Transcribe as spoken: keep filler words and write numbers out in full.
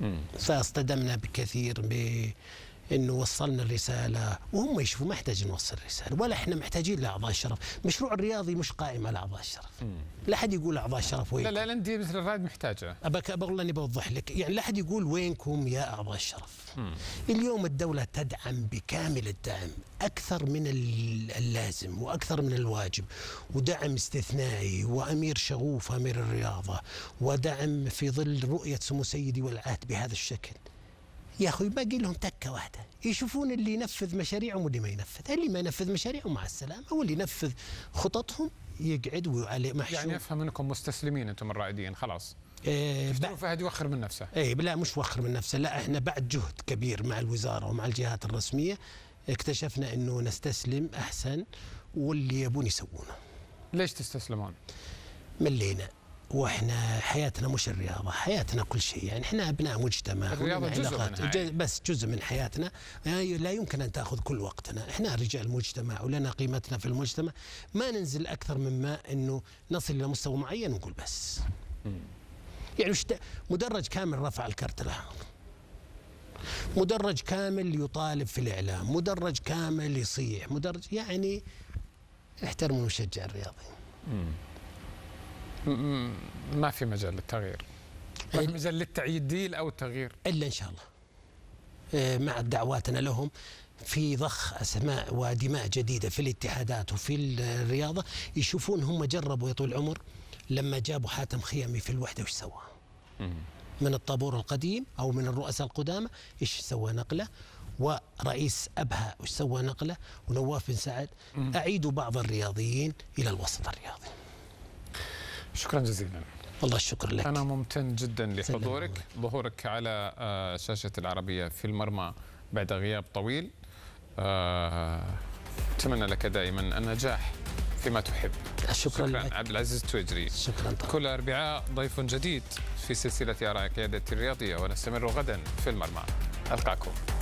فاصطدمنا بكثير بأنه وصلنا الرسالة وهم يشوفوا ما يحتاج نوصل الرسالة ولا احنا محتاجين لأعضاء الشرف. مشروع الرياضي مش قائم على أعضاء الشرف. لا أحد يقول أعضاء الشرف وين. لا لا الأندية مثل الرائد محتاجة. أبغى بقول أني بوضح لك، يعني لا أحد يقول وينكم يا أعضاء الشرف. مم. اليوم الدولة تدعم بكامل الدعم أكثر من اللازم وأكثر من الواجب، ودعم استثنائي وأمير شغوف أمير الرياضة، ودعم في ظل رؤية سمو سيدي والعهد بهذا الشكل. يا أخوي باقي لهم تكة واحدة، يشوفون اللي ينفذ مشاريعهم واللي ما ينفذ. اللي ما ينفذ مشاريعهم مع السلامة، واللي ينفذ خططهم يقعد وعليه محشور. يعني أفهم أنكم مستسلمين أنتم الرائدين خلاص. إيه تفتكروا فهد يوخر من نفسه؟ إيه لا مش وخر من نفسه، لا احنا بعد جهد كبير مع الوزارة ومع الجهات الرسمية اكتشفنا أنه نستسلم أحسن، واللي يبون يسوونه. ليش تستسلمون؟ ملينا، واحنا حياتنا مش الرياضه، حياتنا كل شيء، يعني احنا ابناء مجتمع. الرياضه جزء منها يعني. بس جزء من حياتنا، يعني لا يمكن ان تاخذ كل وقتنا، احنا رجال مجتمع ولنا قيمتنا في المجتمع، ما ننزل اكثر مما انه نصل الى مستوى معين ونقول بس. م. يعني وش مدرج كامل رفع الكرت الاحمر، مدرج كامل يطالب في الاعلام، مدرج كامل يصيح، مدرج يعني احترموا المشجع الرياضي. م. ما في مجال للتغيير، ما في مجال للتعديل أو التغيير إلا إن شاء الله مع دعواتنا لهم في ضخ أسماء ودماء جديدة في الاتحادات وفي الرياضة. يشوفون هم جربوا يا طول العمر لما جابوا حاتم خيامي في الوحدة وش سوى من الطابور القديم أو من الرؤساء القدامى، إيش سوى نقلة، ورئيس أبها وش سوى نقلة، ونواف بن سعد. أعيدوا بعض الرياضيين إلى الوسط الرياضي. شكرا جزيلا. والله الشكر لك. أنا ممتن جدا لحضورك، ظهورك على شاشة العربية في المرمى بعد غياب طويل. أتمنى لك دائما النجاح فيما تحب. شكرا, شكرا لك عبد العزيز التويجري. شكرا طبعا. كل أربعاء ضيف جديد في سلسلة آراء قيادة الرياضية، ونستمر غدا في المرمى. ألقاكم.